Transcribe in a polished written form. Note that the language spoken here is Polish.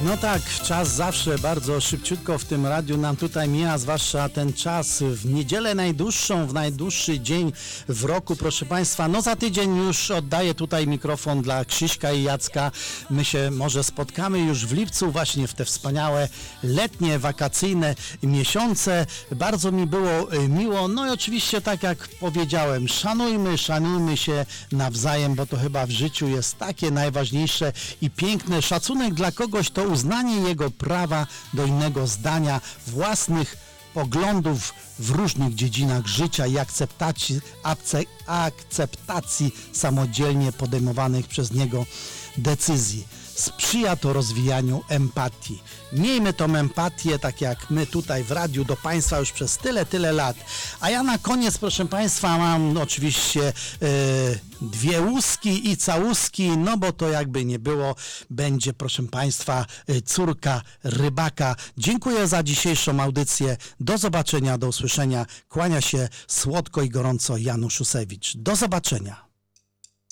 No tak, czas zawsze bardzo szybciutko w tym radiu nam tutaj mija, zwłaszcza ten czas w niedzielę najdłuższą, w najdłuższy dzień w roku, proszę Państwa. No za tydzień już oddaję tutaj mikrofon dla Krzyśka i Jacka. My się może spotkamy już w lipcu, właśnie w te wspaniałe letnie, wakacyjne miesiące. Bardzo mi było miło. No i oczywiście tak jak powiedziałem, szanujmy się nawzajem, bo to chyba w życiu jest takie najważniejsze i piękne. Szacunek dla kogoś to uznanie jego prawa do innego zdania, własnych poglądów w różnych dziedzinach życia i akceptacji samodzielnie podejmowanych przez niego decyzji. Sprzyja to rozwijaniu empatii. Miejmy tą empatię, tak jak my tutaj w radiu do Państwa już przez tyle lat. A ja na koniec, proszę Państwa, mam oczywiście dwie łuski i całuski, no bo to jakby nie było, będzie, proszę Państwa, córka rybaka. Dziękuję za dzisiejszą audycję. Do zobaczenia, do usłyszenia. Kłania się słodko i gorąco Janusz Usewicz. Do zobaczenia.